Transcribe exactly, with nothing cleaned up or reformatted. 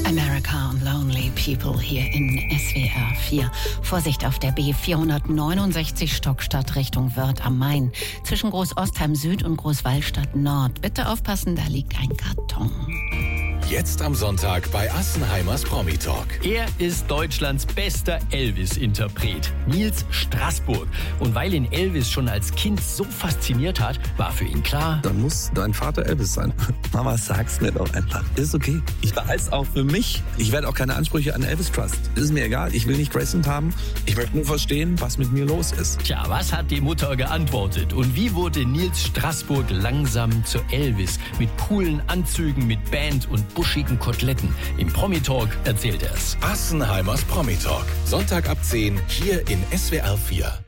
America und Lonely People hier in S W R vier. Vorsicht auf der B vierhundertneunundsechzig Stockstadt Richtung Wörth am Main. Zwischen Großostheim Süd und Großwallstadt Nord. Bitte aufpassen, da liegt ein Karton. Jetzt am Sonntag bei Assenheimers Promi-Talk. Er ist Deutschlands bester Elvis-Interpret, Nils Straßburg. Und weil ihn Elvis schon als Kind so fasziniert hat, war für ihn klar: Dann muss dein Vater Elvis sein. Mama, sag's mir doch einfach. Ist okay. Ich behalte es auch für mich. Ich werde auch keine Ansprüche an Elvis Trust. Ist mir egal. Ich will nicht Graceland haben. Ich möchte nur verstehen, was mit mir los ist. Tja, was hat die Mutter geantwortet? Und wie wurde Nils Straßburg langsam zu Elvis? Mit coolen Anzügen, mit Band und buschigen Koteletten. Im Promi-Talk erzählt er es. Assenheimers Promi-Talk. Sonntag ab zehn hier in S W R vier.